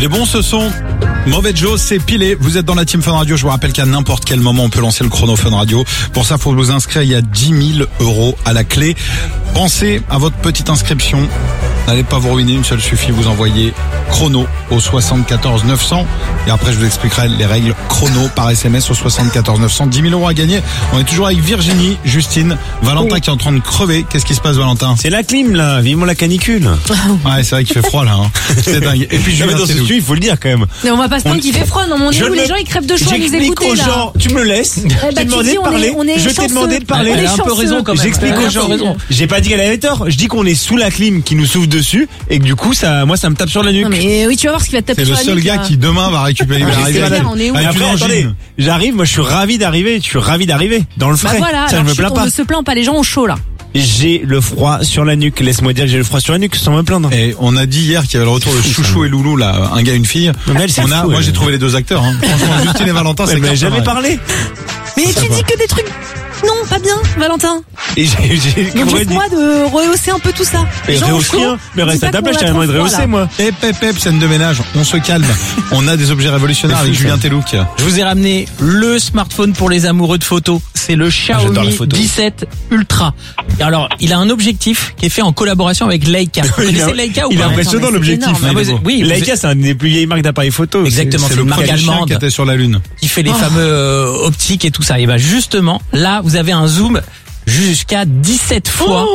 Il est bon ce son. Mauvais Joe, c'est pilé. Vous êtes dans la Team Fun Radio. Je vous rappelle qu'à n'importe quel moment, on peut lancer le chrono Fun Radio. Pour ça, faut vous inscrire. Il y a 10 000 € à la clé. Pensez à votre petite inscription. N'allez pas vous ruiner, une seule suffit. Vous envoyez chrono au 74 900. Et après, je vous expliquerai les règles chrono par SMS au 74 900. 10 000 € à gagner. On est toujours avec Virginie, Justine, Valentin qui est en train de crever. Qu'est-ce qui se passe, Valentin? C'est la clim, là. Vivement la canicule. Ouais, c'est vrai qu'il fait froid, là. Hein. C'est dingue. Et puis, dans ce studio, il faut le dire, quand même. Mais on va pas se plaindre qu'il fait froid. Non, mais on est où les gens, ils crèvent de chaud à nous J'explique écouter, aux là. gens, tu me laisses. Tu t'es demandé de parler. Je t'ai demandé de parler. Elle a un peu raison, quand même. J'explique aux gens. J'ai pas dit qu'elle avait tort. Je dis qu'on est sous la clim qui nous souffle dessus et que du coup, moi, ça me tape sur la nuque. Non, mais oui, tu vas voir ce qu'il va te taper C'est sur le la nuque. seul gars là. qui demain va récupérer. On est où? Et après, attendez, j'arrive, moi je suis ravi d'arriver, dans le frais. Bah voilà, ça, alors je me plains on pas. ne se plaint pas, les gens ont chaud là. J'ai le froid sur la nuque, laisse-moi dire que j'ai le froid sur la nuque sans me plaindre. Et on a dit hier qu'il y avait le retour de Chouchou et Loulou, là, un gars, une fille. Mais elle, c'est fou, moi elle. j'ai trouvé les deux acteurs, hein. Franchement, Justine et Valentin, c'est Mais jamais parlé. Mais tu dis que des trucs... Non, pas bien, Valentin. Et j'ai Donc laisse-moi de rehausser un peu tout ça. Mais Les gens ont rehausse chaud. rien. Mais reste Dis à pas ta qu'on place, a je t'avais trop demandé de froid, rehausser, là. moi. Scène de ménage, on se calme. On a des objets révolutionnaires avec Julien Telouk. Je vous ai ramené le smartphone pour les amoureux de photos. C'est le j'adore les Xiaomi photos. 17 Ultra. Et alors, il a un objectif qui est fait en collaboration avec Leica. Vous connaissez Leica ou Il est pas? impressionnant mais l'objectif. c'est énorme. Ah, vous- oui, Leica, c'est un des plus vieilles marques d'appareils photo. Exactement, C'est c'est le une marque premier chien allemande qui était sur la Lune. qui fait les fameux optiques et tout ça. Et ben justement, là, vous avez un zoom jusqu'à 17 fois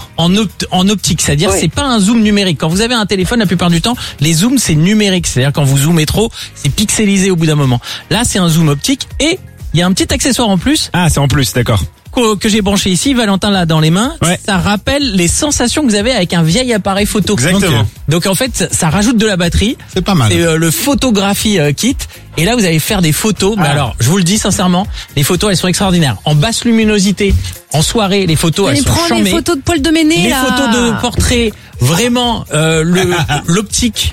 en optique. C'est-à-dire, c'est pas un zoom numérique. Quand vous avez un téléphone, la plupart du temps, les zooms, c'est numérique. C'est-à-dire, quand vous zoomez trop, c'est pixelisé au bout d'un moment. Là, c'est un zoom optique et il y a un petit accessoire en plus Ah, c'est en plus, d'accord. que j'ai branché ici, Valentin l'a dans les mains. Ouais. Ça rappelle les sensations que vous avez avec un vieil appareil photo. Exactement. Ok. Donc en fait, ça rajoute de la batterie. C'est pas mal. C'est le photographie kit. Et là, vous allez faire des photos. Mais alors, je vous le dis sincèrement, les photos, elles sont extraordinaires. En basse luminosité, en soirée, les photos, elles Allez, sont prends charmées. les photos de Paul Doméné, Les là. photos de portrait, vraiment, l'optique,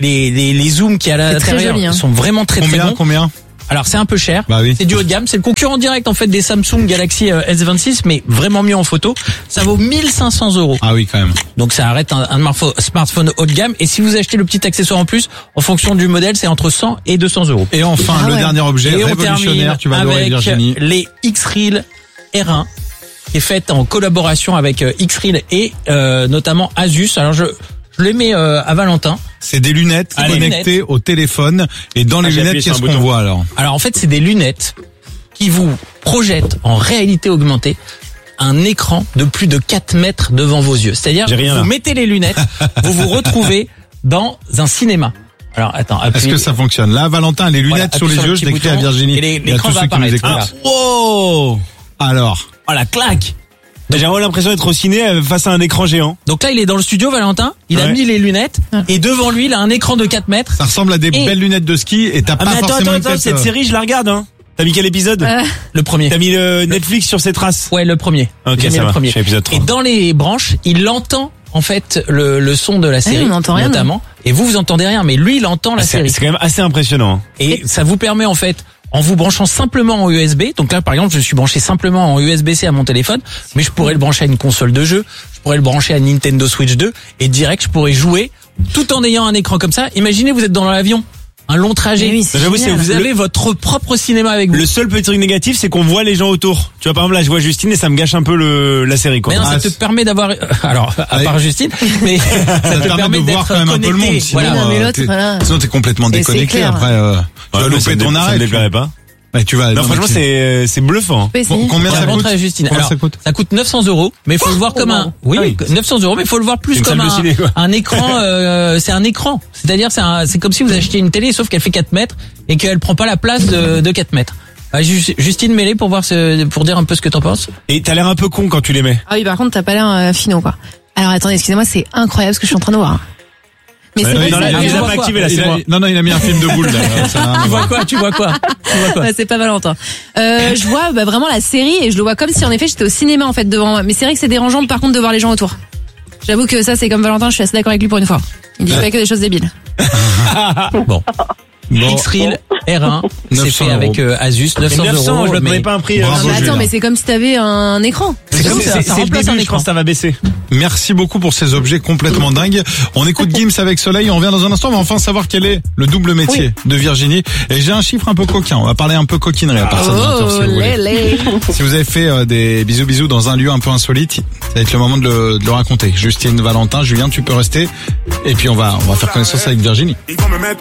les zooms qui à très l'intérieur joli, hein. sont vraiment très très bons. Combien? Alors c'est un peu cher, Bah oui. c'est du haut de gamme, c'est le concurrent direct en fait des Samsung Galaxy S26, mais vraiment mieux en photo. Ça vaut 1 500 €. Ah oui, quand même. Donc ça arrête un smartphone haut de gamme. Et si vous achetez le petit accessoire en plus, en fonction du modèle, c'est entre 100 et 200 €. Et enfin, Ah le ouais. dernier objet Et on révolutionnaire, termine tu vas adorer avec Virginie. les X-Reel R1, qui est faite en collaboration avec X-Reel et notamment Asus. Alors je les mets à Valentin. C'est des lunettes Ah, les connectées au téléphone. Et dans les j'ai lunettes, appuyé sur qu'est-ce un qu'on bouton. voit alors? Alors en fait, c'est des lunettes qui vous projettent en réalité augmentée un écran de plus de 4 mètres devant vos yeux. C'est-à-dire, J'ai rien, vous là. mettez les lunettes, vous vous retrouvez dans un cinéma. Alors attends, Est-ce appuyez. que ça fonctionne? Là, Valentin, les lunettes Voilà, sur les appuie sur le yeux, je petit l'écris à bouton Virginie. et Et à l'écran tous va ceux qui nous apparaître. écoutent. Voilà. Wow! Alors. Oh la claque! J'ai vraiment l'impression d'être au ciné face à un écran géant. Donc là, il est dans le studio, Valentin. Il a Ouais. mis les lunettes et devant lui, il a un écran de 4 mètres. Ça ressemble à des Et- belles lunettes de ski et t'as Ah, pas mais attends, forcément une tête. cette série, je la regarde, hein. T'as mis quel épisode? Le premier. T'as mis le Netflix sur ses traces? Ouais, le premier. Ok, J'ai mis ça le va. premier. Je suis à l'épisode 3. Et dans les branches, il entend en fait le son de la série, on n'entend rien, notamment. Et vous entendez rien, mais lui, il entend la C'est série. quand même assez impressionnant. Et ça vous permet en fait, en vous branchant simplement en USB, donc là par exemple je suis branché simplement en USB-C à mon téléphone, mais je pourrais le brancher à une console de jeu, je pourrais le brancher à Nintendo Switch 2, et direct je pourrais jouer tout en ayant un écran comme ça. Imaginez vous êtes dans l'avion, un long trajet, Mais oui, c'est J'avoue, génial. c'est- vous avez votre propre cinéma avec vous. Le seul petit truc négatif, c'est qu'on voit les gens autour. Tu vois, par exemple, là, je vois Justine et ça me gâche un peu la série, quoi. Mais non, Ah, ça te c'est- permet d'avoir, alors à Ouais. part Justine, mais ça te permet permet de voir d'être quand même un peu le monde. connecté. Sinon, Voilà. non, mais l'autre, voilà. sinon t'es complètement Mais c'est déconnecté clair. après. Tu Ouais, vas mais louper ton Ça arrêt. me déplairait pas. Mais tu vas. Non, non, franchement, mais c'est bluffant. Oui, si. Combien On ça va coûte? montrer à Justine. Combien Alors, ça coûte? ça coûte 900 €, mais il faut le voir comme un, oui, Ah oui. 900 €, mais il faut le voir plus Une comme salle de ciné, quoi. un écran, c'est un écran. C'est-à-dire, c'est comme si vous achetiez une télé, sauf qu'elle fait 4 mètres et qu'elle prend pas la place de 4 mètres. Justine, mets-les pour voir pour dire un peu ce que t'en penses. Et t'as l'air un peu con quand tu les mets. Ah oui, par contre, t'as pas l'air finot, quoi. Alors attendez, excusez-moi, c'est incroyable ce que je suis en train de voir. Mais c'est vrai Non, que là, ça- il les a vois pas quoi activés, là, Il c'est a- moi. Non, il a mis un film de boule là. Ça a rien à Tu voir. vois quoi? Tu vois quoi? Ouais, c'est pas Valentin. Je vois vraiment la série et je le vois comme si en effet j'étais au cinéma en fait devant moi. Mais c'est vrai que c'est dérangeant par contre de voir les gens autour. J'avoue que ça c'est comme Valentin, je suis assez d'accord avec lui pour une fois. Il dit pas que des choses débiles. Bon. Bon. X-Reel R1, c'est 900 fait avec Asus, 900 Mais 900, €. je me mais- donnais pas un prix. Bravo, Non mais attends, Julien. mais c'est comme si t'avais un écran. C'est comme ça C'est le remplace un début, je écran. pense que ça va baisser. merci beaucoup pour ces objets complètement dingues. On écoute Gims avec Soleil, on revient dans un instant, on va enfin savoir quel est le double métier de Virginie. Et j'ai un chiffre un peu coquin, on va parler un peu coquinerie à partir de 20h si vous voulez. Si vous avez fait des bisous dans un lieu un peu insolite, ça va être le moment de le raconter. Justine, Valentin, Julien, tu peux rester. Et puis on va faire connaissance avec Virginie. Ils vont me mettre